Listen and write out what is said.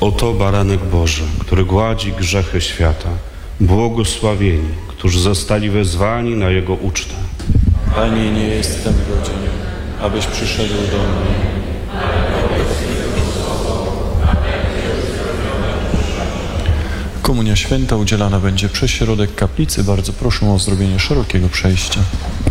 Oto baranek Boży, który gładzi grzechy świata. Błogosławieni, którzy zostali wezwani na Jego ucztę. Panie, nie jestem godzien, abyś przyszedł do mnie. Komunia Święta udzielana będzie przez środek kaplicy. Bardzo proszę o zrobienie szerokiego przejścia.